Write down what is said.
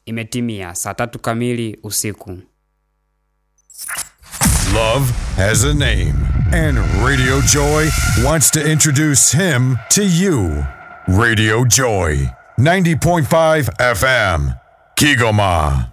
Imetimia saa 3 kamili usiku. Love has a name, and Radio Joy wants to introduce him to you. Radio Joy, 90.5 FM, Kigoma.